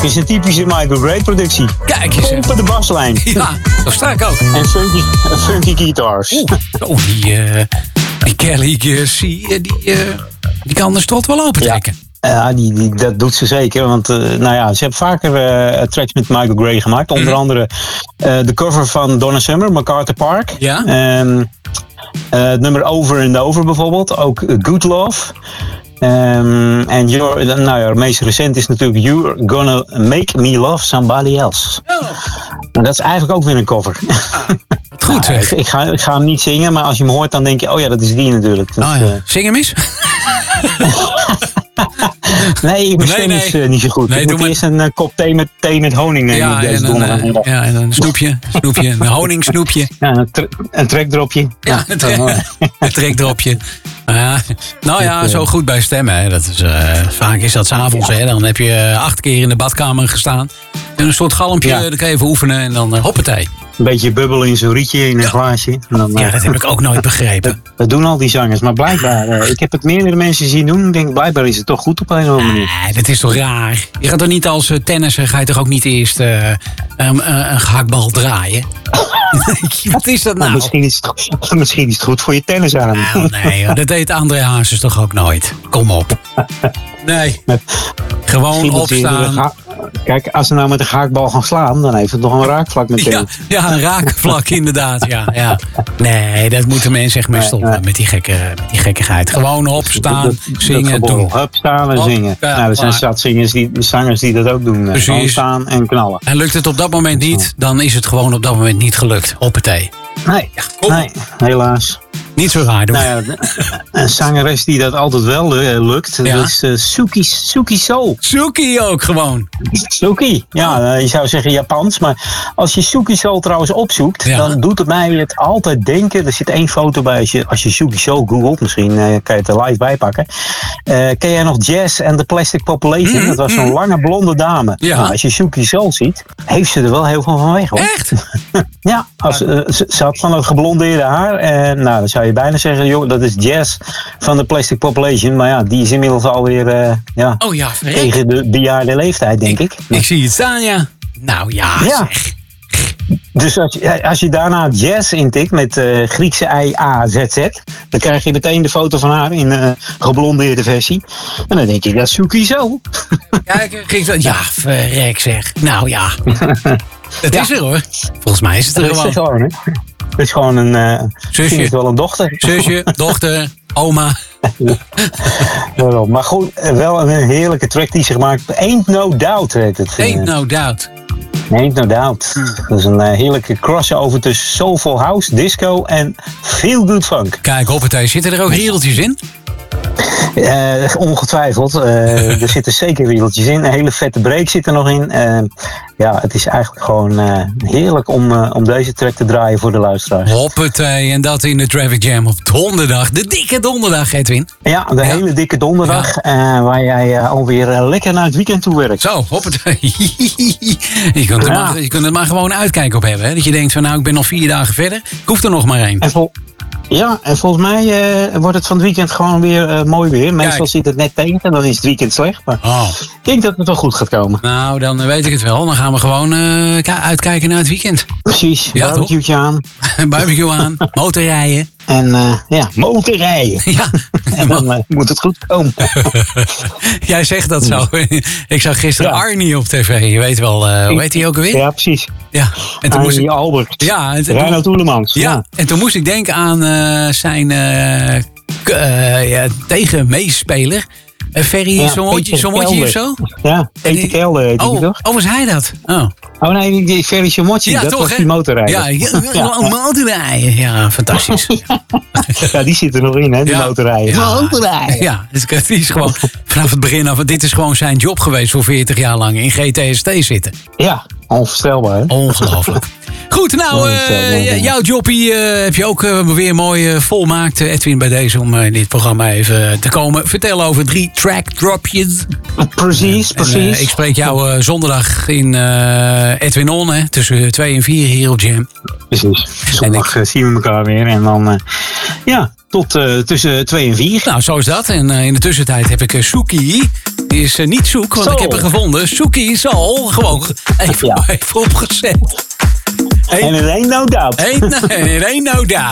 Het is een typische Michael Gray productie. Kijk eens. Op de baslijn. Ja, dat sta ik ook. En funky guitars. Die Kelly Garcia, die kan de strot wel opentrekken. Ja, dat doet ze zeker. Want ze hebben vaker tracks met Michael Gray gemaakt. Onder andere de cover van Donna Summer, MacArthur Park. Ja. Het nummer Over and Over bijvoorbeeld. Ook Good Love. En het meest recent is natuurlijk You're Gonna Make Me Love Somebody Else. Oh. Maar dat is eigenlijk ook weer een cover. Goed zeg. Ik ga hem niet zingen, maar als je hem hoort dan denk je, oh ja, dat is die natuurlijk. Dus, zing hem eens. Nee, mijn stem is niet zo goed. Ik moet eerst een kop thee met honing nemen op deze donderdagmiddag. En een snoepje, een honingsnoepje. Ja, een trekdropje. Ja, een trekdropje. Zo goed bij stemmen. Hè. Dat is, vaak is dat 's avonds. Hè. Dan heb je 8 keer in de badkamer gestaan. En een soort galmpje, dan kan je even oefenen en dan hoppatee. Een beetje bubbel in zo'n rietje, in een glaasje. En dan, dat heb ik ook nooit begrepen. Dat doen al die zangers. Maar blijkbaar, ik heb het meerdere mensen zien doen. Ik denk, blijkbaar is het toch goed op een of andere manier. Nee, dat is toch raar. Je gaat toch niet als tennisser, ga je toch ook niet eerst een gehaktbal draaien? Wat is dat nou? Misschien is het goed voor je tennisarm. Nou, nee, dat deed André Hazes toch ook nooit. Kom op. Nee. Gewoon opstaan. Kijk, als ze nou met een gehaktbal gaan slaan, dan heeft het nog een raakvlak meteen. Ja, een raakvlak inderdaad. Ja. Nee, dat moeten mensen echt mee stoppen met die gekkigheid. Gewoon opstaan, zingen, doen. Opstaan en zingen. Er zijn zangers die dat ook doen. Gewoon staan en knallen. En lukt het op dat moment niet, dan is het gewoon op dat moment niet gelukt. Hoppatee. Nee, helaas. Niet zo raar doen. Een zangeres die dat altijd wel lukt, dat is Suki Soul. Suki ook gewoon. Suki, je zou zeggen Japans. Maar als je Suki Soul trouwens opzoekt, dan doet het mij het altijd denken. Er zit 1 foto bij als je Suki Soul googelt. Misschien kan je het er live bij pakken. Ken jij nog Jazz and the Plastic Population? Dat was zo'n lange blonde dame. Ja. Nou, als je Suki Soul ziet, heeft ze er wel heel veel van weg. Hoor. Echt? Ja, ze had van dat geblondeerde haar. En dan zou je bijna zeggen, joh, dat is Jazz van de Plastic Population. Maar die is inmiddels alweer tegen de bejaarde leeftijd, denk ik. Ik zie het staan, ja. Nou ja, zeg. Dus als je daarna Jazz intikt met Griekse I-A-Z-Z, dan krijg je meteen de foto van haar in een geblondeerde versie. En dan denk je, dat is Suki zo. Kijk, verrek zeg. Nou ja. Het is er hoor. Volgens mij is het er gewoon. Het is gewoon een zusje. Is wel een dochter. Zusje, dochter, oma. Maar goed, wel een heerlijke track die ze gemaakt. Ain't No Doubt heet het. Ain't No Doubt. Ain't No Doubt. Dat is een heerlijke crossover tussen soulful house, disco en feel good funk. Kijk, hoppatee, zitten er ook riedeltjes in? Ongetwijfeld. Er zitten zeker riedeltjes in. Een hele vette break zit er nog in. Het is eigenlijk gewoon heerlijk om deze track te draaien voor de luisteraars. Hoppatee, en dat in de Traffic Jam op donderdag. De dikke donderdag, Edwin. Ja, de hele dikke donderdag. Waar jij alweer lekker naar het weekend toe werkt. Zo, hoppatee. Je kunt er maar gewoon uitkijken op hebben. Hè? Dat je denkt van ik ben nog 4 dagen verder. Ik hoef er nog maar 1. En volgens mij wordt het van het weekend gewoon weer mooi weer. Meestal zit het net tegen, dan is het weekend slecht. Maar ik denk dat het wel goed gaat komen. Nou, dan weet ik het wel. Dan gaan we gewoon uitkijken naar het weekend. Precies, barbecue aan. Barbecue aan, motorrijden. En motorrijden. Ja. En dan moet het goed komen. Jij zegt dat zo. Ik zag gisteren Arnie op tv. Je weet wel, hoe heet hij ook alweer? Ja, preprecies. Ja. En toen Arnie Albert. Ja. Reinhard Oelemans. Ja. En toen moest ik denken aan zijn tegenmeespeler. Ferry Somotje of zo? Ja, Peter Kelder heet hij toch? Oh, was hij dat? Oh nee, die Ferry Somotje, dat was die motorrijder. Ja, motorrijden. Ja, fantastisch. Ja, die zit er nog in, hè, die motorrijden. Motorrijden. Ja, dus die is gewoon vanaf het begin af. Dit is gewoon zijn job geweest voor 40 jaar lang in GTST zitten. Ja, onvoorstelbaar, hè? Ongelooflijk. Goed, nou, jouw jobbie heb je ook weer mooi volmaakt, Edwin, bij deze om in dit programma even te komen. Vertel over 3 track dropjes. Precies. Ik spreek jou zondag in Edwin On, hè, tussen 2 en 4 hier op Jam. Precies. Zondag zien we elkaar weer en dan, tot tussen 2 en 4. Nou, zo is dat. En in de tussentijd heb ik Suki Die is niet zoek, want ik heb hem gevonden. Soekie is al gewoon even opgezet. En er ain't no doubt. Ain't no doubt.